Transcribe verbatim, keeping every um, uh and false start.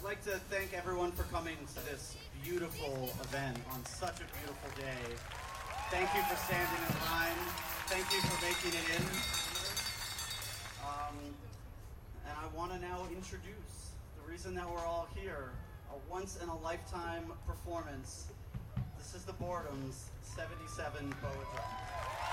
like to thank everyone for coming to this beautiful event on such a beautiful day. Thank you for standing in line. Thank you for making it in. Um, and I want to now introduce the reason that we're all here, a once-in-a-lifetime performance. This is the Boredoms seventy-seven Boa Drums.